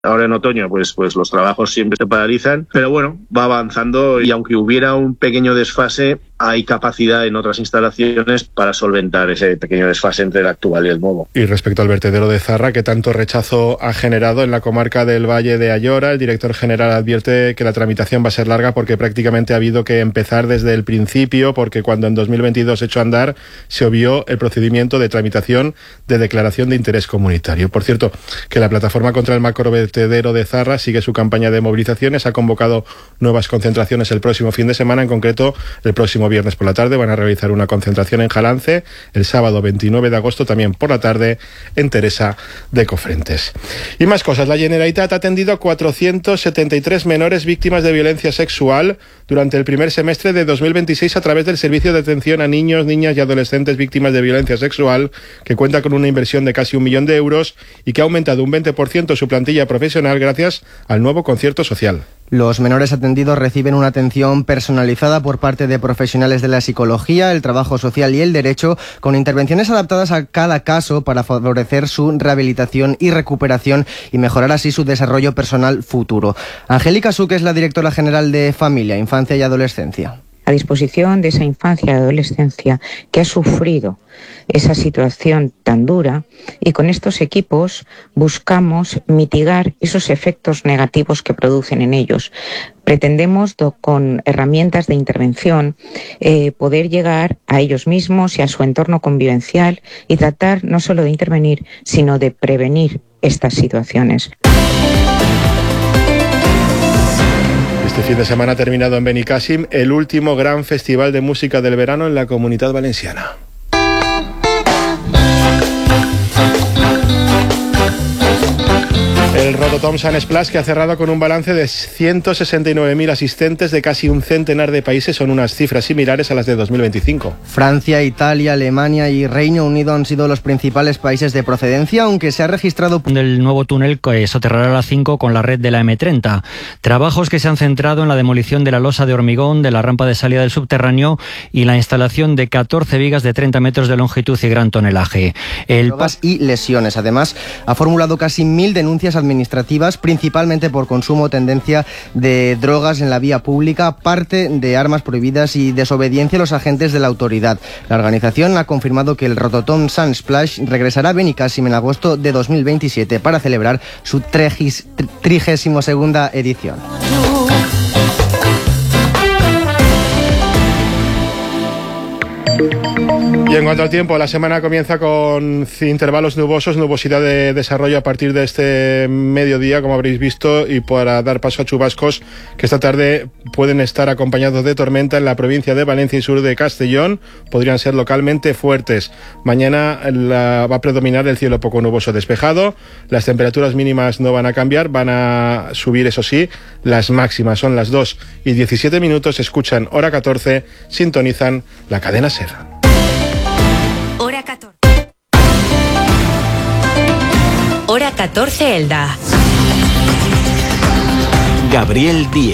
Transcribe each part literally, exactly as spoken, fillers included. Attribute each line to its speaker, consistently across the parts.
Speaker 1: Ahora en otoño pues, pues los trabajos siempre se paralizan, pero bueno, va avanzando y aunque hubiera un pequeño desfase, hay capacidad en otras instalaciones para solventar ese pequeño desfase entre el actual y el nuevo.
Speaker 2: Y respecto al vertedero de Zarra, que tanto rechazo ha generado en la comarca del Valle de Ayora, el director general advierte que la tramitación va a ser larga porque prácticamente ha habido que empezar desde el principio, porque cuando en dos mil veintidós echó a andar se obvió el procedimiento de tramitación de declaración de interés comunitario. Por cierto, que la plataforma contra el macrovertedero de Zarra sigue su campaña de movilizaciones, ha convocado nuevas concentraciones el próximo fin de semana, en concreto el próximo viernes por la tarde van a realizar una concentración en Jalance, el sábado veintinueve de agosto también por la tarde en Teresa de Cofrentes. Y más cosas, la Generalitat ha atendido a cuatrocientos setenta y tres menores víctimas de violencia sexual durante el primer semestre de dos mil veintiséis a través del Servicio de Atención a Niños, Niñas y Adolescentes Víctimas de Violencia Sexual, que cuenta con una inversión de casi un millón de euros y que ha aumentado un veinte por ciento su plantilla profesional gracias al nuevo concierto social.
Speaker 3: Los menores atendidos reciben una atención personalizada por parte de profesionales de la psicología, el trabajo social y el derecho, con intervenciones adaptadas a cada caso para favorecer su rehabilitación y recuperación y mejorar así su desarrollo personal futuro. Angélica Suc es la directora general de Familia, Infancia y Adolescencia.
Speaker 4: A disposición de esa infancia y adolescencia que ha sufrido esa situación tan dura, y con estos equipos buscamos mitigar esos efectos negativos que producen en ellos. Pretendemos, do, con herramientas de intervención, eh, poder llegar a ellos mismos y a su entorno convivencial y tratar no solo de intervenir, sino de prevenir estas situaciones.
Speaker 2: Este fin de semana ha terminado en Benicàssim el último gran festival de música del verano en la Comunitat Valenciana. El Rototom Sun Splash, que ha cerrado con un balance de ciento sesenta y nueve mil asistentes de casi un centenar de países, son unas cifras similares a las de dos mil veinticinco.
Speaker 3: Francia, Italia, Alemania y Reino Unido han sido los principales países de procedencia, aunque se ha registrado
Speaker 5: del nuevo túnel que soterrará la cinco con la red de la eme treinta. Trabajos que se han centrado en la demolición de la losa de hormigón de la rampa de salida del subterráneo y la instalación de catorce vigas de treinta metros de longitud y gran tonelaje. El
Speaker 3: drogas y lesiones. Además, ha formulado casi mil denuncias administrativas, principalmente por consumo o tendencia de drogas en la vía pública, parte de armas prohibidas y desobediencia a los agentes de la autoridad. La organización ha confirmado que el Rototom Sun Splash regresará a Benicàssim en agosto de dos mil veintisiete para celebrar su trigésima segunda edición.
Speaker 2: Y en cuanto al tiempo, la semana comienza con intervalos nubosos, nubosidad de desarrollo a partir de este mediodía, como habréis visto, y para dar paso a chubascos que esta tarde pueden estar acompañados de tormenta en la provincia de Valencia y sur de Castellón, podrían ser localmente fuertes. Mañana la, va a predominar el cielo poco nuboso despejado, las temperaturas mínimas no van a cambiar, van a subir, eso sí, las máximas son las dos y diecisiete minutos, escuchan Hora catorce, sintonizan la cadena SER.
Speaker 6: Hora catorce. Hora catorce, Elda.
Speaker 7: Gabriel Díez.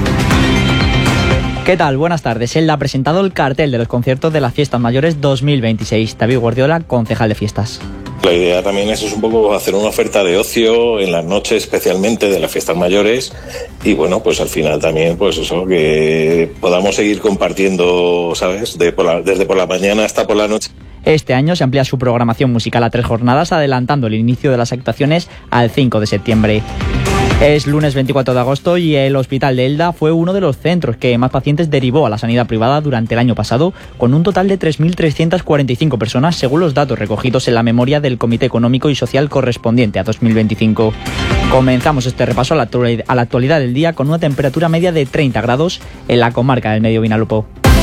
Speaker 8: ¿Qué tal? Buenas tardes. Elda ha presentado el cartel de los conciertos de las Fiestas Mayores dos mil veintiséis. David Guardiola, concejal de fiestas.
Speaker 9: La idea también es, es un poco hacer una oferta de ocio en las noches, especialmente de las fiestas mayores, y bueno, pues al final también, pues eso, que podamos seguir compartiendo, ¿sabes? De por la, desde por la mañana hasta por la noche.
Speaker 8: Este año se amplía su programación musical a tres jornadas, adelantando el inicio de las actuaciones al cinco de septiembre. Es lunes veinticuatro de agosto y el Hospital de Elda fue uno de los centros que más pacientes derivó a la sanidad privada durante el año pasado, con un total de tres mil trescientas cuarenta y cinco personas, según los datos recogidos en la memoria del Comité Económico y Social correspondiente a dos mil veinticinco. Comenzamos este repaso a la, a la actualidad del día con una temperatura media de treinta grados en la comarca del Medio Vinalopó.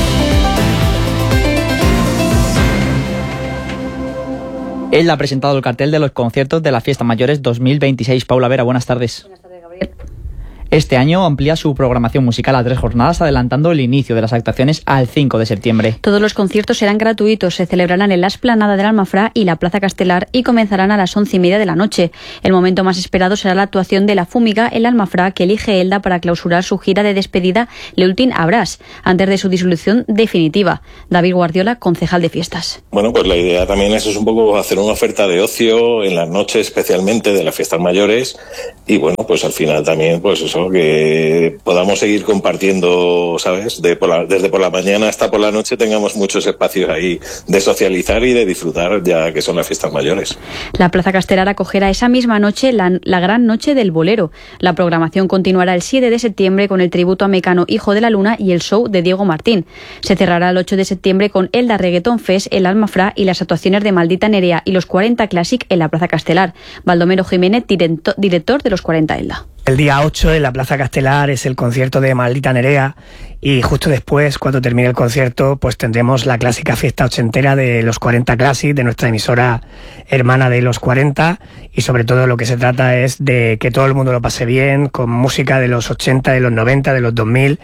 Speaker 8: Él ha presentado el cartel de los conciertos de las Fiestas Mayores dos mil veintiséis. Paula Vera, buenas tardes.
Speaker 10: Buenas tardes, Gabriel.
Speaker 8: Este año amplía su programación musical a tres jornadas, adelantando el inicio de las actuaciones al cinco de septiembre.
Speaker 7: Todos los conciertos serán gratuitos, se celebrarán en la explanada del Almafrá y la Plaza Castelar y comenzarán a las once y media de la noche. El momento más esperado será la actuación de La Fúmiga en el Almafrá, que elige Elda para clausurar su gira de despedida L'Ultim Abraç, antes de su disolución definitiva. David Guardiola, concejal de fiestas.
Speaker 9: Bueno, pues la idea también es, es un poco hacer una oferta de ocio en las noches, especialmente de las fiestas mayores, y bueno, pues al final también, pues eso, que podamos seguir compartiendo, ¿sabes? De por la, desde por la mañana hasta por la noche tengamos muchos espacios ahí de socializar y de disfrutar, ya que son las fiestas mayores.
Speaker 7: La Plaza Castelar acogerá esa misma noche la, la gran noche del bolero. La programación continuará el siete de septiembre con el tributo a Mecano, Hijo de la Luna, y el show de Diego Martín. Se cerrará el ocho de septiembre con Elda Reggaeton Fest, el Almafrá y las actuaciones de Maldita Nerea y los cuarenta Classic en la Plaza Castelar. Baldomero Jiménez, director de los cuarenta Elda.
Speaker 10: El día ocho en la Plaza Castelar es el concierto de Maldita Nerea y justo después, cuando termine el concierto, pues tendremos la clásica fiesta ochentera de los cuarenta Classic, de nuestra emisora hermana de los cuarenta, y sobre todo lo que se trata es de que todo el mundo lo pase bien, con música de los ochenta, de los noventa, de los dos mil,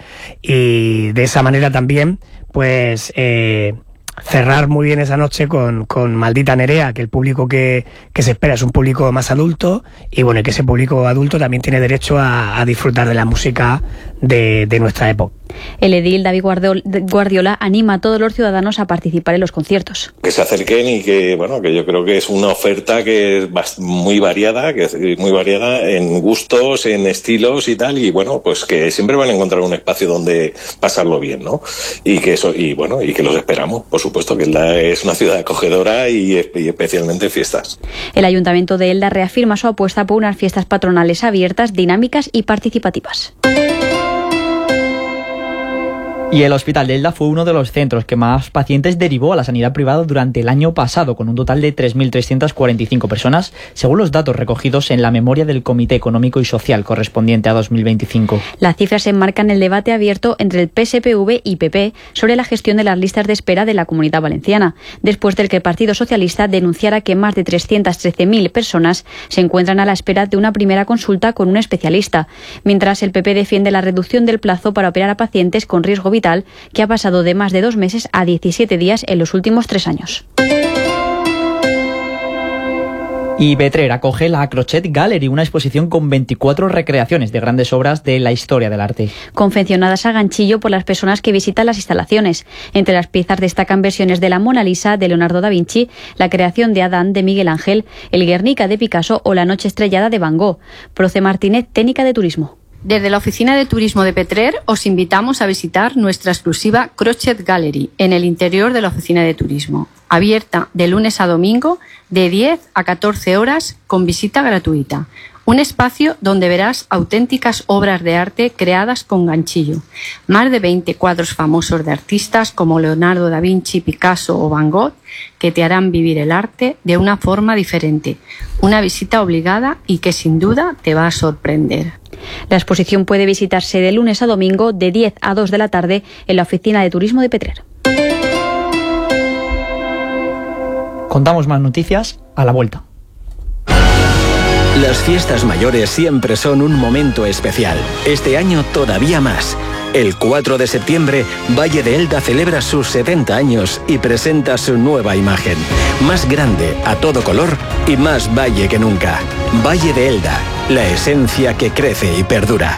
Speaker 10: y de esa manera también, pues... Eh, cerrar muy bien esa noche con, con Maldita Nerea, que el público que, que se espera es un público más adulto, y bueno, que ese público adulto también tiene derecho a, a disfrutar de la música de, de nuestra época.
Speaker 7: El edil David Guardiola anima a todos los ciudadanos a participar en los conciertos.
Speaker 9: Que se acerquen y que, bueno, que yo creo que es una oferta que es muy variada, que es muy variada en gustos, en estilos y tal, y bueno, pues que siempre van a encontrar un espacio donde pasarlo bien, ¿no? Y que eso, y bueno, y que los esperamos, por supuesto, que Elda es una ciudad acogedora y, y especialmente en fiestas.
Speaker 7: El Ayuntamiento de Elda reafirma su apuesta por unas fiestas patronales abiertas, dinámicas y participativas.
Speaker 8: Y el Hospital de Elda fue uno de los centros que más pacientes derivó a la sanidad privada durante el año pasado, con un total de tres mil trescientas cuarenta y cinco personas, según los datos recogidos en la memoria del Comité Económico y Social correspondiente a dos mil veinticinco.
Speaker 7: Las cifras enmarcan el debate abierto entre el P S P V y P P sobre la gestión de las listas de espera de la Comunidad Valenciana, después del que el Partido Socialista denunciara que más de trescientas trece mil personas se encuentran a la espera de una primera consulta con un especialista, mientras el P P defiende la reducción del plazo para operar a pacientes con riesgo vital, que ha pasado de más de dos meses a diecisiete días en los últimos tres años.
Speaker 8: Y Petrer acoge la Crochet Gallery, una exposición con veinticuatro recreaciones de grandes obras de la historia del arte.
Speaker 7: Confeccionadas a ganchillo por las personas que visitan las instalaciones. Entre las piezas destacan versiones de la Mona Lisa de Leonardo da Vinci, la creación de Adán de Miguel Ángel, el Guernica de Picasso o la Noche Estrellada de Van Gogh. Proce Martínez, técnica de turismo.
Speaker 11: Desde la Oficina de Turismo de Petrer os invitamos a visitar nuestra exclusiva Crochet Gallery en el interior de la Oficina de Turismo, abierta de lunes a domingo de diez a catorce horas con visita gratuita. Un espacio donde verás auténticas obras de arte creadas con ganchillo. Más de veinte cuadros famosos de artistas como Leonardo da Vinci, Picasso o Van Gogh que te harán vivir el arte de una forma diferente. Una visita obligada y que sin duda te va a sorprender.
Speaker 7: La exposición puede visitarse de lunes a domingo de diez a dos de la tarde en la Oficina de Turismo de Petrer.
Speaker 8: Contamos más noticias a la vuelta.
Speaker 12: Las fiestas mayores siempre son un momento especial. Este año todavía más. El cuatro de septiembre, Valle de Elda celebra sus setenta años y presenta su nueva imagen. Más grande, a todo color y más valle que nunca. Valle de Elda, la esencia que crece y perdura.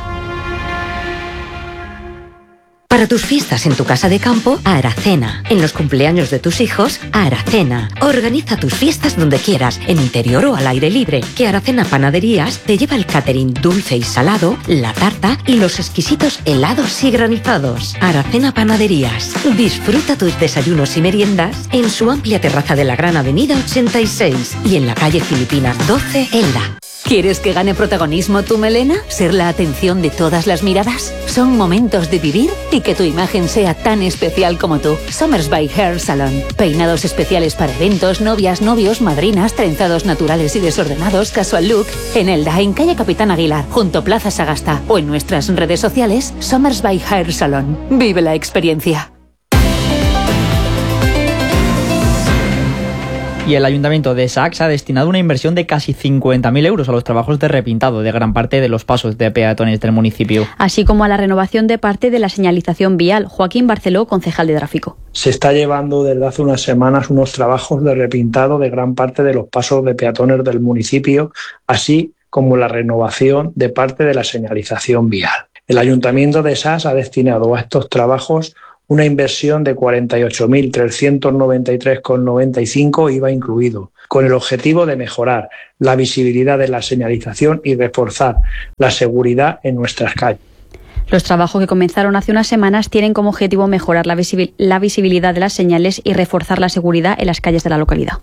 Speaker 6: Para tus fiestas en tu casa de campo, Aracena. En los cumpleaños de tus hijos, Aracena. Organiza tus fiestas donde quieras, en interior o al aire libre. Que Aracena Panaderías te lleva el catering dulce y salado, la tarta y los exquisitos helados y granizados. Aracena Panaderías. Disfruta tus desayunos y meriendas en su amplia terraza de la Gran Avenida ochenta y seis y en la calle Filipinas doce, Elda. ¿Quieres que gane protagonismo tu melena? ¿Ser la atención de todas las miradas? Son momentos de vivir y que tu imagen sea tan especial como tú. Somers by Hair Salon. Peinados especiales para eventos, novias, novios, madrinas, trenzados naturales y desordenados, casual look. En Elda, en calle Capitán Aguilar, junto a Plaza Sagasta, o en nuestras redes sociales, Somers by Hair Salon. Vive la experiencia.
Speaker 8: Y el Ayuntamiento de Sax ha destinado una inversión de casi cincuenta mil euros a los trabajos de repintado de gran parte de los pasos de peatones del municipio.
Speaker 7: Así como a la renovación de parte de la señalización vial. Joaquín Barceló, concejal de tráfico.
Speaker 13: Se está llevando desde hace unas semanas unos trabajos de repintado de gran parte de los pasos de peatones del municipio, así como la renovación de parte de la señalización vial. El Ayuntamiento de Sax ha destinado a estos trabajos una inversión de cuarenta y ocho mil trescientos noventa y tres coma noventa y cinco I V A incluido, con el objetivo de mejorar la visibilidad de la señalización y reforzar la seguridad en nuestras calles.
Speaker 7: Los trabajos que comenzaron hace unas semanas tienen como objetivo mejorar la, visibil- la visibilidad de las señales y reforzar la seguridad en las calles de la localidad.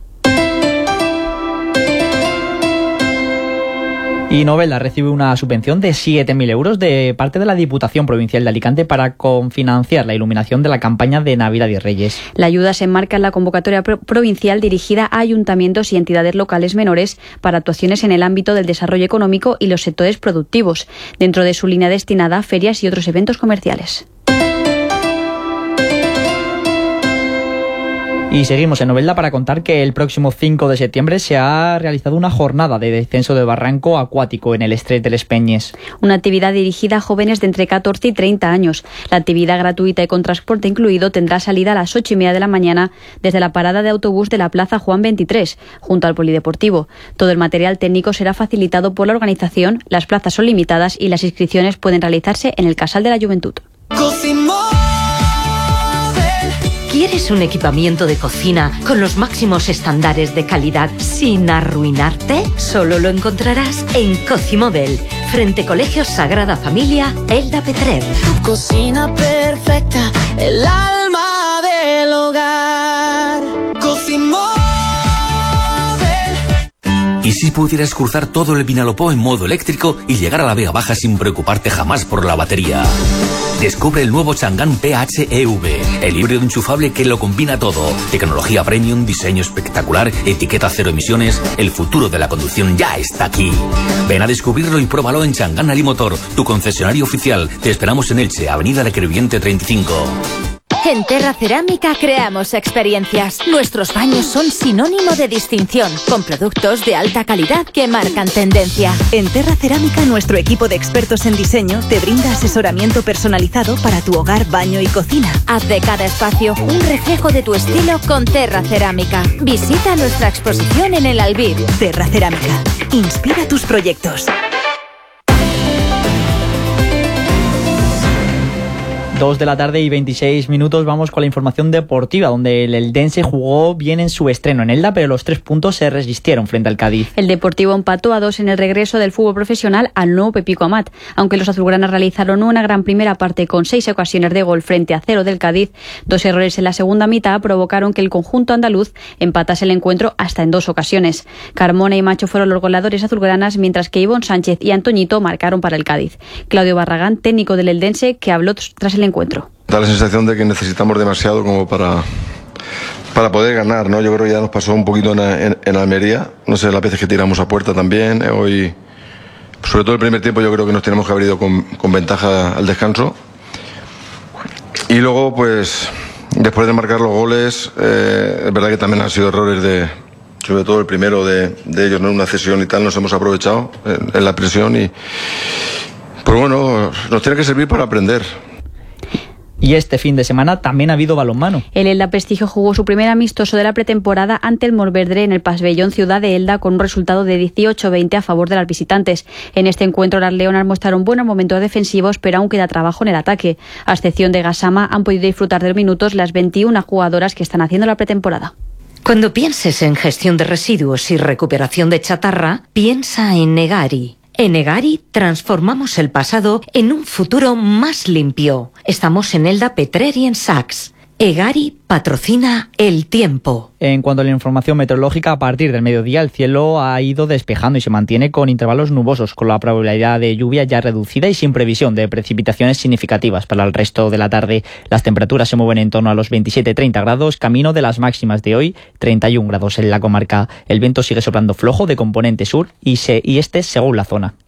Speaker 8: Y Novelda recibe una subvención de siete mil euros de parte de la Diputación Provincial de Alicante para confinanciar la iluminación de la campaña de Navidad y Reyes.
Speaker 7: La ayuda se enmarca en la convocatoria pro- provincial dirigida a ayuntamientos y entidades locales menores para actuaciones en el ámbito del desarrollo económico y los sectores productivos, dentro de su línea destinada a ferias y otros eventos comerciales.
Speaker 8: Y seguimos en Novelda para contar que el próximo cinco de septiembre se ha realizado una jornada de descenso de barranco acuático en el Estret de les Peñes.
Speaker 7: Una actividad dirigida a jóvenes de entre catorce y treinta años. La actividad gratuita y con transporte incluido tendrá salida a las ocho y media de la mañana desde la parada de autobús de la Plaza Juan veintitrés, junto al Polideportivo. Todo el material técnico será facilitado por la organización, las plazas son limitadas y las inscripciones pueden realizarse en el Casal de la Juventud.
Speaker 6: ¿Quieres un equipamiento de cocina con los máximos estándares de calidad sin arruinarte? Solo lo encontrarás en Cocimóvel, frente Colegio Sagrada Familia, Elda Petrer.
Speaker 14: Tu cocina perfecta, el alma del hogar. Cocimóvel.
Speaker 15: ¿Y si pudieras cruzar todo el Vinalopó en modo eléctrico y llegar a la Vega Baja sin preocuparte jamás por la batería? Descubre el nuevo Chang'an P H E V, el híbrido enchufable que lo combina todo. Tecnología premium, diseño espectacular, etiqueta cero emisiones. El futuro de la conducción ya está aquí. Ven a descubrirlo y pruébalo en Chang'an Alimotor, tu concesionario oficial. Te esperamos en Elche, Avenida de Crevillente treinta y cinco.
Speaker 16: En Terra Cerámica creamos experiencias. Nuestros baños son sinónimo de distinción, con productos de alta calidad que marcan tendencia.
Speaker 17: En Terra Cerámica, nuestro equipo de expertos en diseño te brinda asesoramiento personalizado para tu hogar, baño y cocina.
Speaker 16: Haz de cada espacio un reflejo de tu estilo con Terra Cerámica. Visita nuestra exposición en el Albir.
Speaker 17: Terra Cerámica. Inspira tus proyectos.
Speaker 8: Dos de la tarde y veintiséis minutos, vamos con la información deportiva, donde el Eldense jugó bien en su estreno en Elda, pero los tres puntos se resistieron frente al Cádiz.
Speaker 7: El Deportivo empató a dos en el regreso del fútbol profesional al nuevo Pepico Amat. Aunque los azulgranas realizaron una gran primera parte con seis ocasiones de gol frente a cero del Cádiz, dos errores en la segunda mitad provocaron que el conjunto andaluz empatase el encuentro hasta en dos ocasiones. Carmona y Macho fueron los goleadores azulgranas, mientras que Ivonne Sánchez y Antoñito marcaron para el Cádiz. Claudio Barragán, técnico del Eldense, que habló tras el encuentro.
Speaker 18: Da la sensación de que necesitamos demasiado como para para poder ganar, ¿no? Yo creo que ya nos pasó un poquito en, en, en Almería, no sé, las veces que tiramos a puerta también, hoy, sobre todo el primer tiempo, yo creo que nos tenemos que haber ido con, con ventaja al descanso. Y luego, pues, después de marcar los goles, eh, es verdad que también han sido errores de, sobre todo el primero de, de ellos, ¿no? Una cesión y tal, nos hemos aprovechado en, en la presión y, pues bueno, nos tiene que servir para aprender.
Speaker 8: Y este fin de semana también ha habido balonmano.
Speaker 7: El Elda Prestigio jugó su primer amistoso de la pretemporada ante el Morvedre en el pabellón Ciudad de Elda con un resultado de dieciocho a veinte a favor de las visitantes. En este encuentro las leonas mostraron buenos momentos defensivos, pero aún queda trabajo en el ataque. A excepción de Gasama, han podido disfrutar de los minutos las veintiuna jugadoras que están haciendo la pretemporada.
Speaker 6: Cuando pienses en gestión de residuos y recuperación de chatarra, piensa en Negari. En Egari transformamos el pasado en un futuro más limpio. Estamos en Elda Petrer y en Sax. Egari patrocina el tiempo.
Speaker 8: En cuanto a la información meteorológica, a partir del mediodía el cielo ha ido despejando y se mantiene con intervalos nubosos, con la probabilidad de lluvia ya reducida y sin previsión de precipitaciones significativas para el resto de la tarde. Las temperaturas se mueven en torno a los veintisiete a treinta grados, camino de las máximas de hoy, treinta y un grados en la comarca. El viento sigue soplando flojo de componente sur y, se, y este según la zona.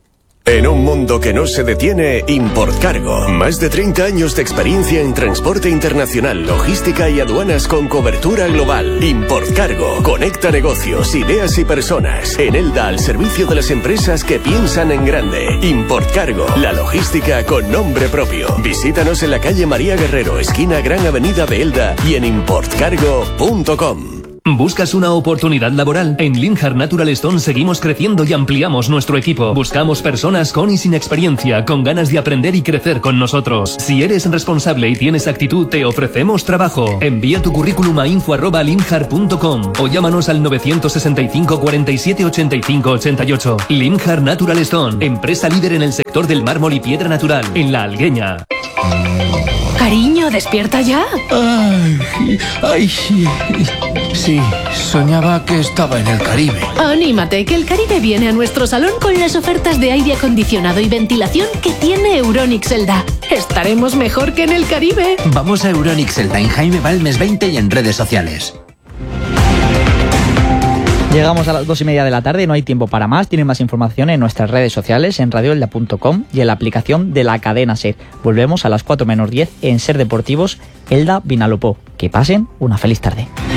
Speaker 19: En un mundo que no se detiene, Importcargo. Más de treinta años de experiencia en transporte internacional, logística y aduanas con cobertura global. Importcargo. Conecta negocios, ideas y personas. En Elda, al servicio de las empresas que piensan en grande. Importcargo. La logística con nombre propio. Visítanos en la calle María Guerrero, esquina Gran Avenida de Elda y en importcargo punto com.
Speaker 20: ¿Buscas una oportunidad laboral? En Linhart Natural Stone seguimos creciendo y ampliamos nuestro equipo. Buscamos personas con y sin experiencia, con ganas de aprender y crecer con nosotros. Si eres responsable y tienes actitud, te ofrecemos trabajo. Envía tu currículum a info arroba linhart punto com o llámanos al nueve seis cinco, cuarenta y siete, ochenta y cinco, ochenta y ocho. Linhart Natural Stone, empresa líder en el sector del mármol y piedra natural, en La Algueña.
Speaker 21: Cariño, ¿despierta ya?
Speaker 22: Ay, ay, sí. Sí, soñaba que estaba en el Caribe.
Speaker 21: Anímate, que el Caribe viene a nuestro salón con las ofertas de aire acondicionado y ventilación que tiene Euronics Elda. Estaremos mejor que en el Caribe.
Speaker 22: Vamos a Euronics Elda en Jaime Balmes veinte y en redes sociales.
Speaker 8: Llegamos a las dos y media de la tarde y no hay tiempo para más. Tienen más información en nuestras redes sociales, en radioelda punto com y en la aplicación de la cadena SER. Volvemos a las cuatro menos diez en SER Deportivos, Elda Vinalopó. Que pasen una feliz tarde.